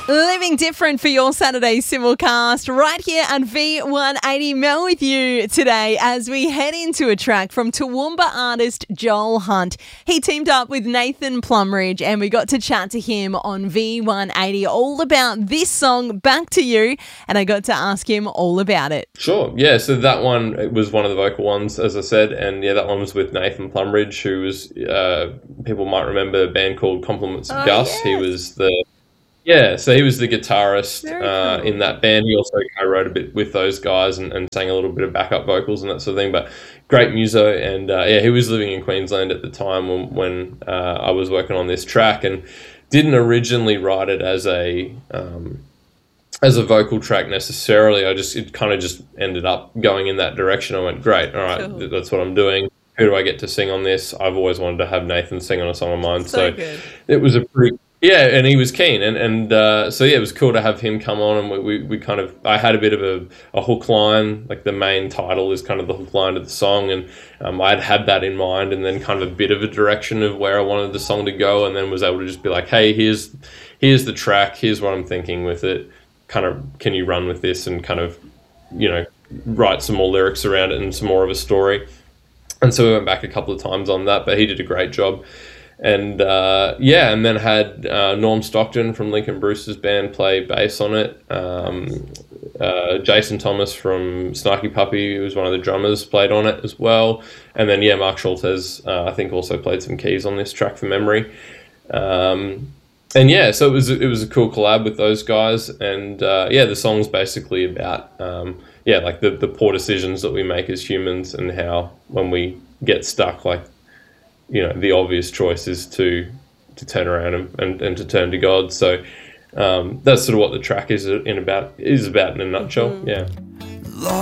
Living different for your Saturday simulcast right here on V180. Mel with you today as we head into a track from Toowoomba artist Joel Hunt. He teamed up with Nathan Plumridge and we got to chat to him on V180 all about this song, Back to You, and I got to ask him all about it. Sure, yeah, so that one, it was one of the vocal ones, as I said, and yeah, that one was with Nathan Plumridge, who was, people might remember a band called Compliments of Gus. Yes. He was he was the guitarist Cool. in that band. He also co-wrote a bit with those guys and sang a little bit of backup vocals and that sort of thing, but great muso. And he was living in Queensland at the time when I was working on this track, and didn't originally write it as a vocal track necessarily. It kind of just ended up going in that direction. I went, great, all right, Cool. That's what I'm doing. Who do I get to sing on this? I've always wanted to have Nathan sing on a song of mine. So good. It was a pretty... Yeah, and he was keen, and so yeah, it was cool to have him come on, and we kind of, I had a bit of a hook line, like the main title is kind of the hook line of the song, and I'd had that in mind, and then kind of a bit of a direction of where I wanted the song to go, and then was able to just be like, hey, here's the track, here's what I'm thinking with it, kind of, can you run with this, and kind of, write some more lyrics around it and some more of a story. And so we went back a couple of times on that, but he did a great job. And and then had Norm Stockton from Lincoln Brewster's band play bass on it. Jason Thomas from Snarky Puppy, who was one of the drummers, played on it as well. And then Mark Schultes, I think, also played some keys on this track for memory. So it was a cool collab with those guys. And the song's basically about like the poor decisions that we make as humans, and how when we get stuck, like, the obvious choice is to turn around and to turn to God. So that's sort of what the track is about in a nutshell. Yeah.